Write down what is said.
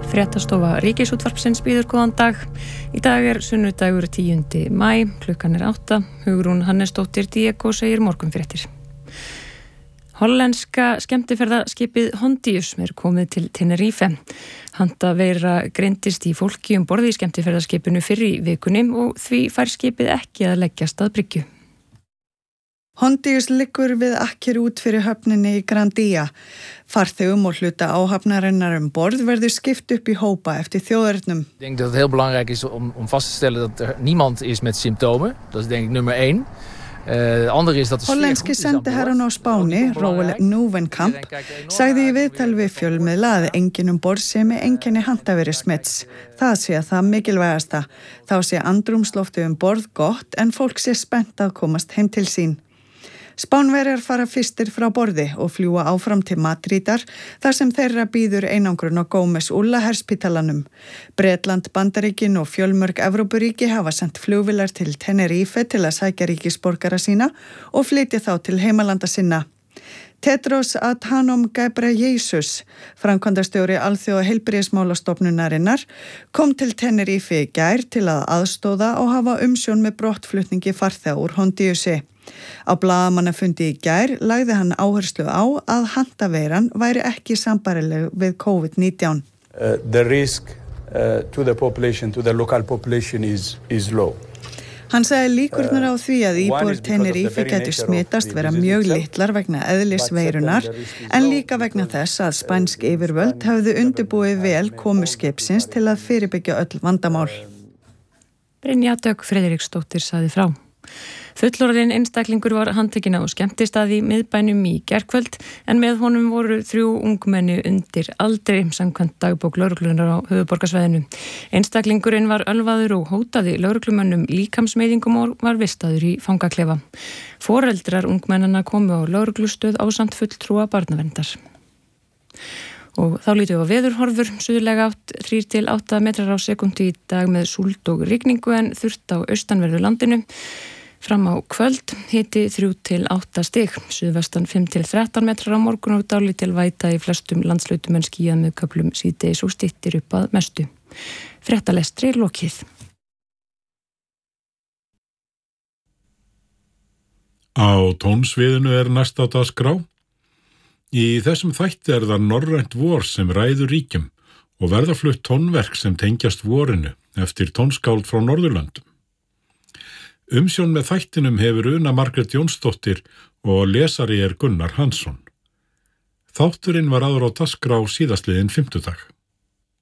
Fréttastofa Ríkisútvarpsins býður góðan dag. Í dag sunnudagur 10. maí, klukkan 8. Hugrún Hannesdóttir Diego segir morgunfréttir. Hollenska skemmtiferðaskipið Hondius komið til Tenerife. Handaveira greindist í fólki borði í skemmtiferðaskipinu fyrr í vikunni og því fær skipið ekki að leggjast að bryggju. Hondius liggur við akkir út fyrir höfninni í Grandia. Farþegum og hluta áhafnarinnar borð verður skipt upp í hópa eftir þjóðernum. Ik denk dat het heel belangrijk is om vast te stellen dat niemand is met symptomen. Dat is denk ik nummer 1. Andere is dat Hollenski sendiherrann á Spáni, Roel Nieuwenkamp, sagði í viðtal við fjölmiðla að enginn borð sé með einkenni handaveirismits. Það sé það mikilvægasta. Þá sé andrúmsloftið borð gott en fólk sé spennt að komast heim til sín. Spánverjar fara fyrstir frá borði og fljúga áfram til Madrídar þar sem þeirra býður einangrun á Gómez Ulla herspítalanum. Bretland, Bandaríkin og fjölmörg Evrópuríki hafa sendt flugvélar til Tenerife til að sækja ríkisborgara sína og flytja þá til heimalanda sinna. Tedros Adhanom Ghebreyesus, framkvæmdastjóri Alþjóðaheilbrigðismálastofnunarinnar, kom til Tenerife í gær til að aðstóða og hafa umsjón með brottflutningi farþega úr Hondiusi. Á blaðamannafundi í gær lagði hann áherslu á að handaveiran væri ekki sambærileg við COVID-19. The risk to the population, to the local population is low. Hann sagði líkurnar á því að íbúar Tenerife gætu smitast vera mjög litlar vegna eðlis veirunar en líka vegna þess að spænsk yfirvöld höfðu undirbúið vel komu skipsins til að fyrirbyggja öll vandamál. Brynja Dögg Friðriksdóttir sagði frá. Fullorðinn einstaklingur var handtekinn á skemmtistaði í miðbænum í gærkvöld en með honum voru 3 ungmenni undir aldri samkvæmt dagbók lögreglunar á höfuðborgarsvæðinu. Einstaklingurinn var ölvaður og hótaði lögreglumönnum líkamsmeiðingum og var vistaður í fangaklefa. Foreldrar ungmennanna komu á lögreglustöð ásamt fulltrúa barnaverndar. Og þá lítum við á veðurhorfur, suðurlega átt 3 til 8 metrar á sekúndu í dag með súld og rigningu en þurrt á austanverðu landinu. Fram á kvöld hiti 3 til 8 stig, suðvestan 5 til 13 metrar á morgun og dálítil væta í flestum landshlutum en skýjað með köflum síðdegis og styttir upp að mestu. Fréttalestri lokið. Á tónsviðinu næst á dagskrá. Í þessum þætti það norrænt vor sem ræður ríkjum og verða flutt tónverk sem tengjast vorinu eftir tónskáld frá Norðurlöndum. Umsjón með þættinum hefur Una Margrét Jónsdóttir og lesari Gunnar Hansson. Þátturinn var áður á dagskrá síðastliðinn fimmtudag.